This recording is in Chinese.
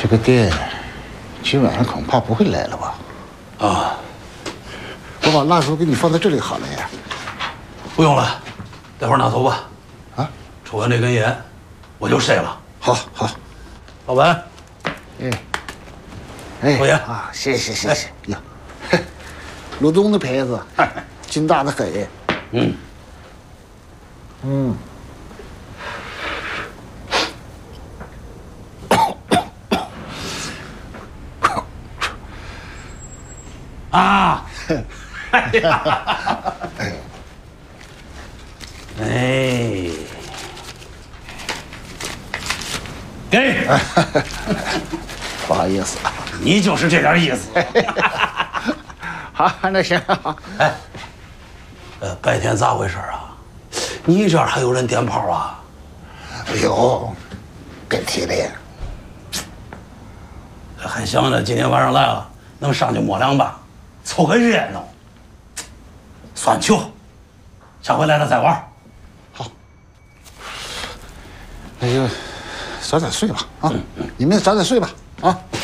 这个店今晚上恐怕不会来了吧？ 啊， 我把蜡烛给你放在这里好了呀。 不用了，待会儿拿走吧。 啊， 抽完这根烟，我就睡了。 好，好。 老板，抽烟啊，谢谢呀，鲁东的牌子，劲大的很。 啊！哎呀！哎，给， 不好意思， 你就是这点意思。 好，那行。 哎，白天咋回事啊？你这儿还有人点炮啊？ 哎呦，别提了。 还想着今天晚上来了，能上去摸两把，凑个热闹。算球，下回来了再玩。 好，那就早点睡吧啊！你们早点睡吧啊！